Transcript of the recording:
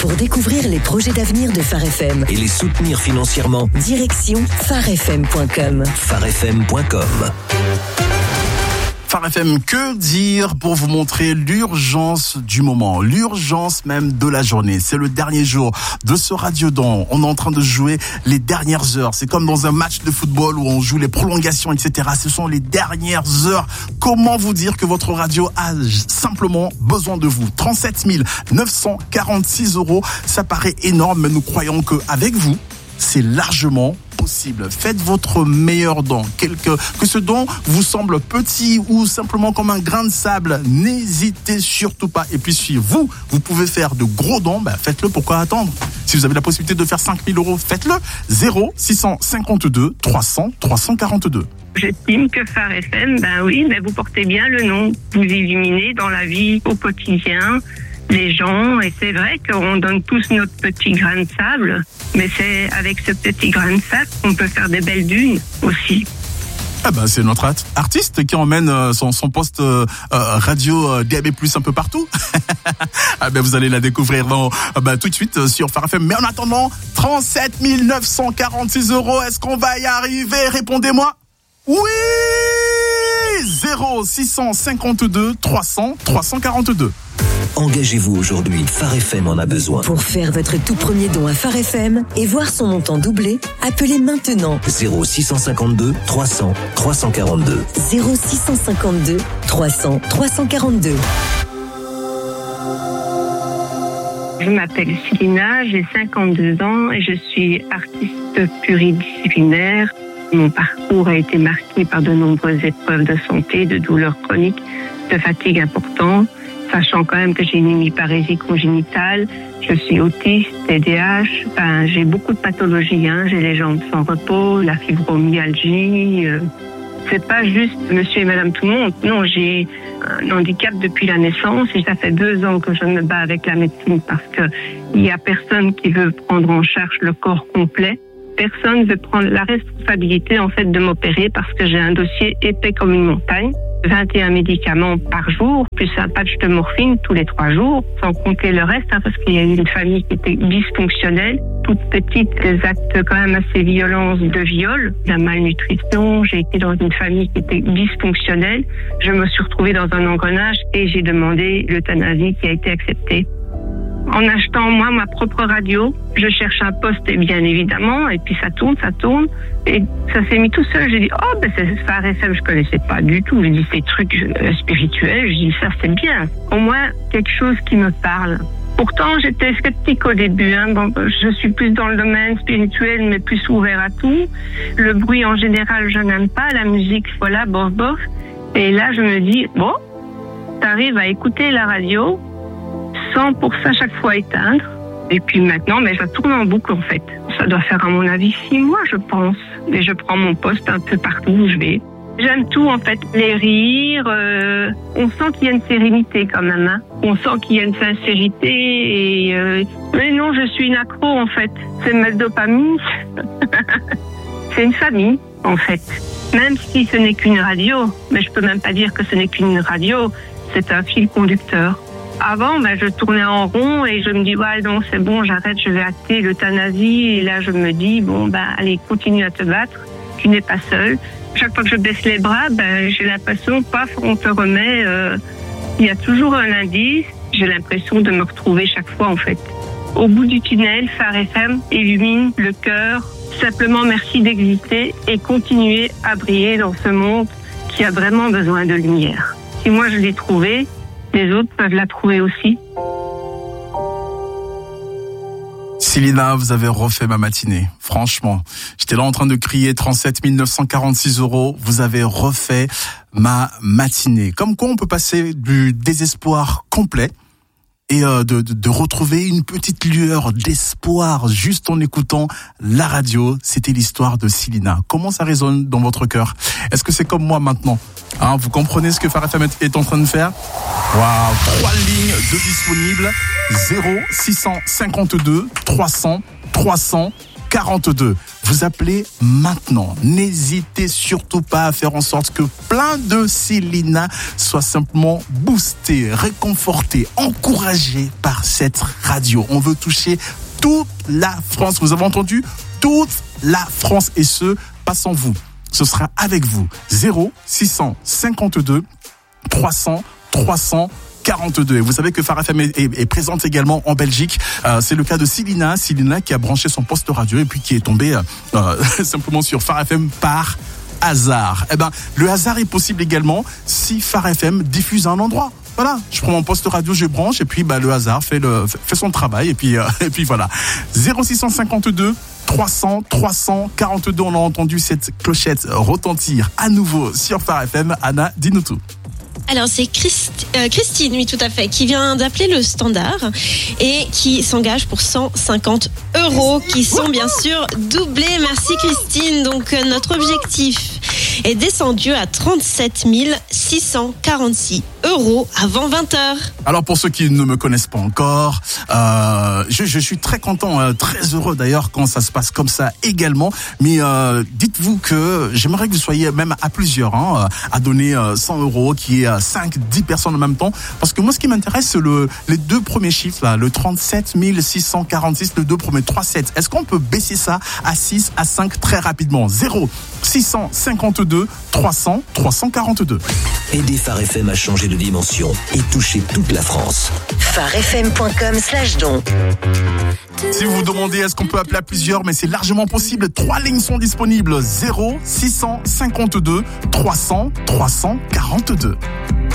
Pour découvrir les projets d'avenir de Phare FM et les soutenir financièrement, direction pharefm.com. pharefm.com. Phare FM, que dire pour vous montrer l'urgence du moment, l'urgence même de la journée. C'est le dernier jour de ce Radiodon. On est en train de jouer les dernières heures. C'est comme dans un match de football où on joue les prolongations, etc. Ce sont les dernières heures. Comment vous dire que votre radio a simplement besoin de vous? 37 946 €, ça paraît énorme, mais nous croyons qu'avec vous, c'est largement possible. Faites votre meilleur don. Que ce don vous semble petit ou simplement comme un grain de sable, n'hésitez surtout pas. Et puis si vous pouvez faire de gros dons, faites-le, pourquoi attendre? Si vous avez la possibilité de faire 5 000 €, faites-le. 0652 300 342. J'estime que Phare FM, vous portez bien le nom. Vous illuminez dans la vie au quotidien les gens, et c'est vrai qu'on donne tous notre petit grain de sable, mais c'est avec ce petit grain de sable qu'on peut faire des belles dunes aussi. C'est notre artiste qui emmène son poste radio DAB+ un peu partout. Vous allez la découvrir tout de suite sur Phare FM. Mais en attendant, 37 946 €, est-ce qu'on va y arriver? Répondez-moi. Oui! 0652 300 342. Engagez-vous aujourd'hui, Phare FM en a besoin. Pour faire votre tout premier don à Phare FM et voir son montant doubler, appelez maintenant 0652 300 342. 0652 300 342. Je m'appelle Célina, j'ai 52 ans et je suis artiste pluridisciplinaire. Mon parcours a été marqué par de nombreuses épreuves de santé, de douleurs chroniques, de fatigue importante, sachant quand même que j'ai une hémiparésie congénitale, je suis autiste, TDAH, j'ai beaucoup de pathologies, j'ai les jambes sans repos, la fibromyalgie. C'est pas juste monsieur et madame tout le monde, non, j'ai un handicap depuis la naissance et ça fait 2 ans que je me bats avec la médecine parce que il y a personne qui veut prendre en charge le corps complet. Personne ne veut prendre la responsabilité de m'opérer parce que j'ai un dossier épais comme une montagne. 21 médicaments par jour, plus un patch de morphine tous les 3 jours, sans compter le reste, parce qu'il y a eu une famille qui était dysfonctionnelle, toute petite, des actes quand même assez violents de viol, de la malnutrition. J'ai été dans une famille qui était dysfonctionnelle. Je me suis retrouvée dans un engrenage et j'ai demandé l'euthanasie qui a été acceptée. En achetant, moi, ma propre radio, je cherche un poste, et bien évidemment, et puis ça tourne, et ça s'est mis tout seul. J'ai dit, c'est Phare FM, je connaissais pas du tout. J'ai dit, ces trucs spirituels, j'ai dit, ça c'est bien. Au moins, quelque chose qui me parle. Pourtant, j'étais sceptique au début, je suis plus dans le domaine spirituel, mais plus ouvert à tout. Le bruit, en général, je n'aime pas. La musique, voilà, bof. Et là, je me dis, t'arrives à écouter la radio, sans pour ça chaque fois éteindre. Et puis maintenant, ça tourne en boucle en fait. Ça doit faire à mon avis 6 mois, je pense. Et je prends mon poste un peu partout où je vais. J'aime tout en fait, les rires. On sent qu'il y a une sérénité quand même. On sent qu'il y a une sincérité. Et mais non, je suis une accro en fait. C'est ma dopamine. C'est une famille en fait. Même si ce n'est qu'une radio, mais je peux même pas dire que ce n'est qu'une radio. C'est un fil conducteur. Avant, je tournais en rond et je me dis, non, c'est bon, j'arrête, je vais acter l'euthanasie. Et là, je me dis, allez, continue à te battre. Tu n'es pas seul. Chaque fois que je baisse les bras, j'ai l'impression, on te remet, il y a toujours un indice. J'ai l'impression de me retrouver chaque fois, en fait. Au bout du tunnel, Phare FM illumine le cœur. Simplement, merci d'exister et continuer à briller dans ce monde qui a vraiment besoin de lumière. Si moi, je l'ai trouvé, les autres peuvent la trouver aussi. Célina, vous avez refait ma matinée. Franchement, j'étais là en train de crier 37 946 €. Vous avez refait ma matinée. Comme quoi, on peut passer du désespoir complet et de retrouver une petite lueur d'espoir juste en écoutant la radio. C'était l'histoire de Célina. Comment ça résonne dans votre cœur? Est-ce que c'est comme moi maintenant? Vous comprenez ce que Phare FM est en train de faire? Waouh, 3 lignes de disponibles. 0652 300 342. vous appelez maintenant. N'hésitez surtout pas à faire en sorte que plein de Célina soient simplement boostés, réconfortés, encouragés par cette radio. On veut toucher toute la France. Vous avez entendu? Toute la France, et ce, pas sans vous. Ce sera avec vous. 0652 300 342. Et vous savez que Phare FM est présente également en Belgique. C'est le cas de Célina qui a branché son poste radio et puis qui est tombée simplement sur Phare FM par hasard. Eh ben, le hasard est possible également si Phare FM diffuse à un endroit. Voilà, je prends mon poste radio, je branche et puis le hasard fait son travail et puis voilà. 0652 300 342. On a entendu cette clochette retentir à nouveau sur Phare FM. Anna, dis-nous tout. Alors c'est Christine, oui tout à fait, qui vient d'appeler le standard et qui s'engage pour 150 € qui sont bien sûr doublés. Merci Christine. Donc notre objectif est descendu à 37 646 € avant 20h. Alors pour ceux qui ne me connaissent pas encore, je suis très content, très heureux d'ailleurs quand ça se passe comme ça également. Mais dites-vous que j'aimerais que vous soyez même à plusieurs, à donner 100 €, qui est 5-10 personnes en même temps. Parce que moi ce qui m'intéresse c'est les deux premiers chiffres là, le 37 646, les deux premiers 3-7. Est-ce qu'on peut baisser ça à 6, à 5 très rapidement? 0652 300 342. Aidez Phare FM à changer de dimension et toucher toute la France. pharefm.com/don. Si vous vous demandez est-ce qu'on peut appeler à plusieurs, mais c'est largement possible. 3 lignes sont disponibles. 0652 300 342.